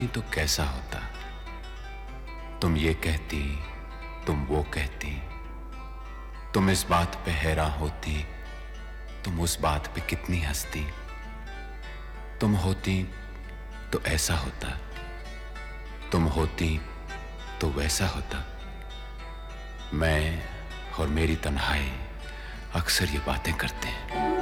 तो कैसा होता? तुम ये कहती, तुम वो कहती, तुम इस बात पे हैरान होती, तुम उस बात पे कितनी हंसती। तुम होती तो ऐसा होता, तुम होती तो वैसा होता। मैं और मेरी तन्हाई अक्सर ये बातें करते हैं।